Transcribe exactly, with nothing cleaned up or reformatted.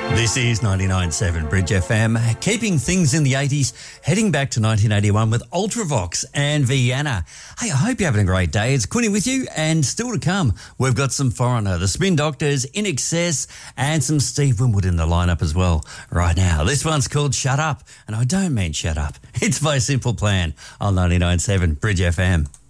This is ninety-nine point seven Bridge F M, keeping things in the eighties, heading back to nineteen eighty-one with Ultravox and Vienna. Hey, I hope you're having a great day. It's Quinny with you, and still to come, we've got some Foreigner, the Spin Doctors, In Excess, and some Steve Winwood in the lineup as well. Right now, this one's called Shut Up, and I don't mean shut up. It's by Simple Plan on ninety-nine point seven Bridge F M.